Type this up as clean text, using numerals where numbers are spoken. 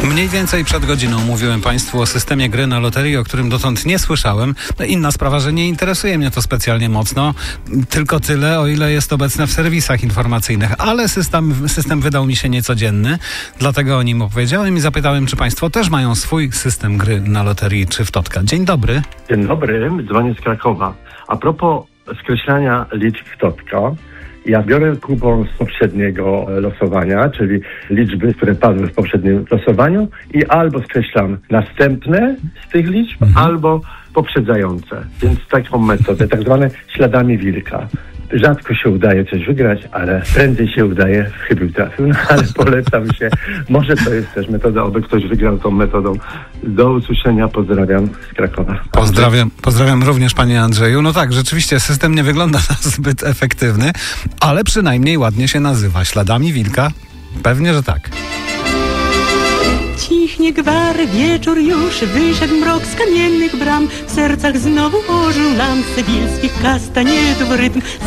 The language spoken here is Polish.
Mniej więcej przed godziną mówiłem Państwu o systemie gry na loterii, o którym dotąd nie słyszałem. Inna sprawa, że nie interesuje mnie to specjalnie mocno. Tylko tyle, o ile jest obecne w serwisach informacyjnych. Ale system wydał mi się niecodzienny, dlatego o nim opowiedziałem i zapytałem, czy Państwo też mają swój system gry na loterii czy w Totka. Dzień dobry. Dzień dobry, dzwonię z Krakowa. A propos skreślania liczb w Totka, ja biorę kupon z poprzedniego losowania, czyli liczby, które padły w poprzednim losowaniu i albo skreślam następne z tych liczb, albo poprzedzające. Więc taką metodę, tak zwane śladami wilka. Rzadko się udaje coś wygrać, ale prędzej się udaje w chybił trafił, no, ale polecam się. Może to jest też metoda, aby ktoś wygrał tą metodą. Do usłyszenia, pozdrawiam z Krakowa. Pozdrawiam również Panie Andrzeju. No tak, rzeczywiście system nie wygląda na zbyt efektywny, ale przynajmniej ładnie się nazywa. Śladami wilka? Pewnie, że tak. Cichnie gwar, wieczór już, wyszedł mrok z kamiennych bram. W sercach znowu ożył nam sewilskich kastanietów rytm.